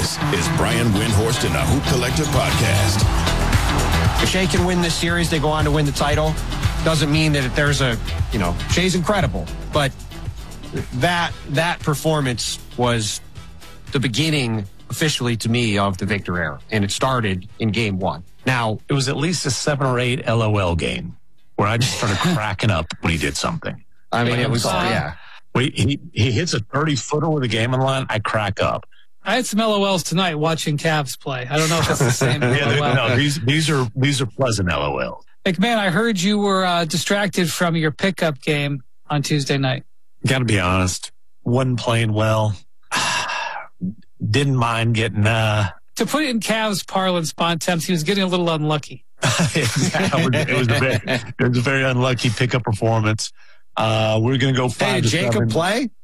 This is Brian Windhorst and the Hoop Collective Podcast. If Shea can win this series, they go on to win the title. Doesn't mean that there's Shea's incredible, but that performance was the beginning, officially to me, of the Victor era, and it started in Game 1. Now, it was at least a 7 or 8 LOL game where I just started cracking up when he did something. I mean, it was, yeah. He hits a 30-footer with a game in line, I crack up. I had some LOLs tonight watching Cavs play. I don't know if that's the same. No, these are pleasant LOLs. McMahon, I heard you were distracted from your pickup game on Tuesday night. Got to be honest, wasn't playing well. Didn't mind getting... To put it in Cavs parlance, Bontemps, he was getting a little unlucky. It was a very unlucky pickup performance. We're going to go 5-7. Did Jacob play?